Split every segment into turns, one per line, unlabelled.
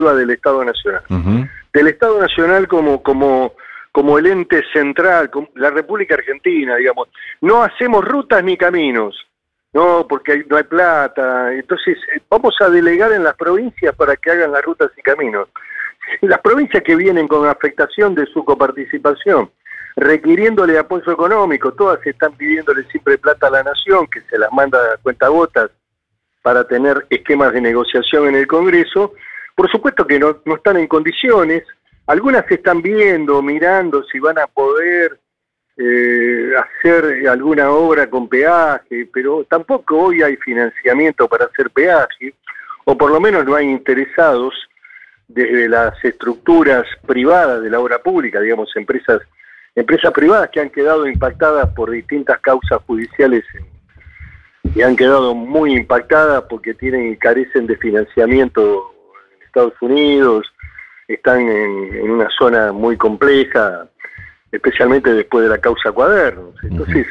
del Estado Nacional.
Uh-huh.
Del Estado Nacional como el ente central, como la República Argentina, digamos. No hacemos rutas ni caminos, no, porque no hay plata. Entonces, vamos a delegar en las provincias para que hagan las rutas y caminos. Las provincias que vienen con afectación de su coparticipación, requiriéndole apoyo económico, todas están pidiéndole siempre plata a la nación, que se las manda a cuentagotas para tener esquemas de negociación en el Congreso. Por supuesto que no están en condiciones. Algunas están mirando si van a poder hacer alguna obra con peaje, pero tampoco hoy hay financiamiento para hacer peaje, o por lo menos no hay interesados desde las estructuras privadas de la obra pública, digamos, empresas privadas que han quedado impactadas por distintas causas judiciales y han quedado muy impactadas porque carecen de financiamiento en Estados Unidos, están en una zona muy compleja, especialmente después de la causa Cuadernos. Entonces,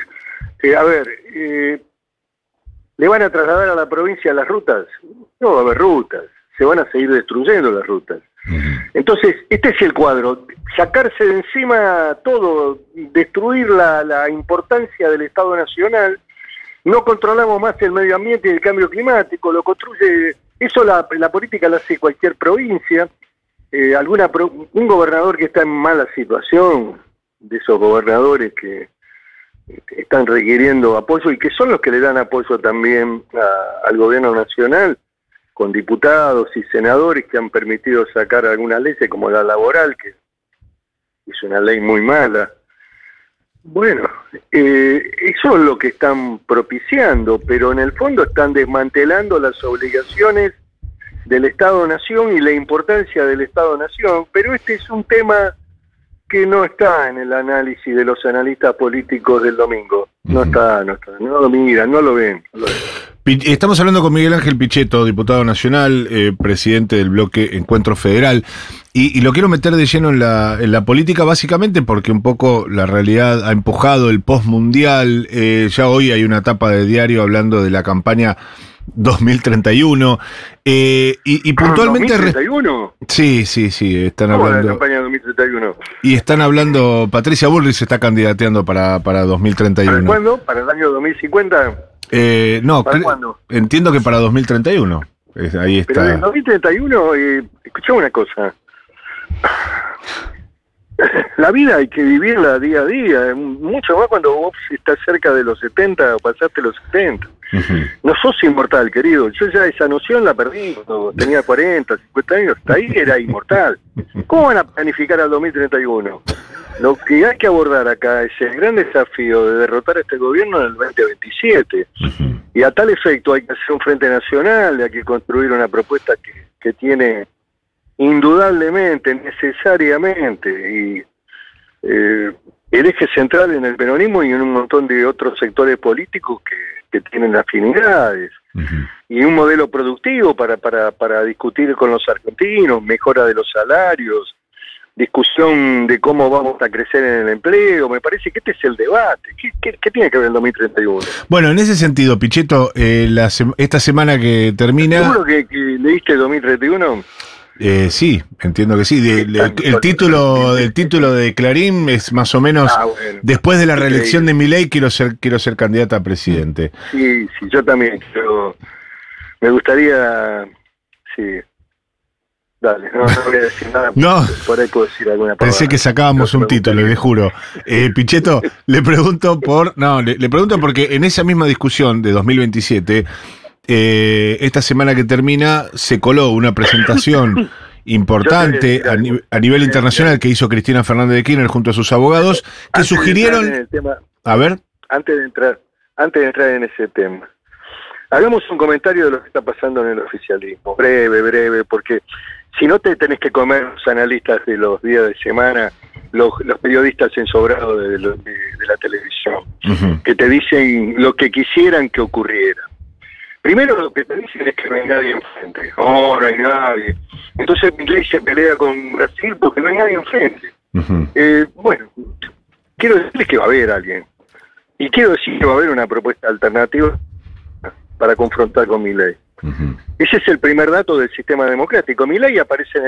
¿le van a trasladar a la provincia las rutas? No va a haber rutas, se van a seguir destruyendo las rutas. Entonces, este es el cuadro, sacarse de encima todo, destruir la importancia del Estado Nacional. No controlamos más el medio ambiente y el cambio climático, lo construye, eso la política la hace cualquier provincia. Un gobernador que está en mala situación, de esos gobernadores que están requiriendo apoyo y que son los que le dan apoyo también al gobierno nacional, con diputados y senadores que han permitido sacar algunas leyes como la laboral, que es una ley muy mala. Bueno, eso es lo que están propiciando, pero en el fondo están desmantelando las obligaciones del Estado-Nación y la importancia del Estado-Nación, pero este es un tema que no está en el análisis de los analistas políticos del domingo. No está, no lo miran, no lo ven.
Estamos hablando con Miguel Ángel Pichetto, diputado nacional, presidente del bloque Encuentro Federal, y lo quiero meter de lleno en la política básicamente porque un poco la realidad ha empujado el postmundial. Ya hoy hay una tapa de diario hablando de la campaña 2031 y puntualmente
¿2031?
Sí, están hablando
la campaña 2031.
Y están hablando, Patricia Bullrich se está candidateando para 2031.
¿Para cuándo? ¿Para el año 2050?
No,
¿para cuándo?
Entiendo que para 2031. Ahí está.
Pero en 2031, escuchá una cosa. La vida hay que vivirla día a día, mucho más cuando vos estás cerca de los 70 o pasaste los 70. Uh-huh. No sos inmortal, querido. Yo ya esa noción la perdí cuando tenía 40, 50 años. Hasta ahí era inmortal. ¿Cómo van a planificar al 2031? Lo que hay que abordar acá es el gran desafío de derrotar a este gobierno en el 2027. Uh-huh. Y a tal efecto hay que hacer un frente nacional, hay que construir una propuesta que tiene indudablemente, necesariamente, y el eje central en el peronismo y en un montón de otros sectores políticos que tienen afinidades, uh-huh. Y un modelo productivo para discutir con los argentinos, mejora de los salarios, discusión de cómo vamos a crecer en el empleo. Me parece que este es el debate. ¿Qué tiene que ver el 2031?
Bueno, en ese sentido, Pichetto, esta semana que termina...
¿Seguro que leíste el 2031?
Sí, entiendo que sí. El título de Clarín es más o menos bueno, después de la reelección de Milei quiero ser candidata a presidente.
Sí, yo también. Pero me gustaría, sí. Dale, no voy a decir nada.
No,
por ahí puedo decir alguna palabra.
Pensé que sacábamos un título, le juro. Pichetto, le pregunto porque en esa misma discusión de 2027. Esta semana que termina se coló una presentación importante a nivel internacional que hizo Cristina Fernández de Kirchner junto a sus abogados que sugirieron... A ver.
Antes de entrar en ese tema, hagamos un comentario de lo que está pasando en el oficialismo. Breve, porque si no te tenés que comer los analistas de los días de semana, los periodistas ensobrados de la televisión, uh-huh. Que te dicen lo que quisieran que ocurriera. Primero lo que te dicen es que no hay nadie enfrente. No hay nadie. Entonces Milei se pelea con Brasil porque no hay nadie enfrente. Uh-huh. Bueno, quiero decirles que va a haber alguien. Y quiero decir que va a haber una propuesta alternativa para confrontar con Milei.
Ujú.
Ese es el primer dato del sistema democrático. Milei aparece en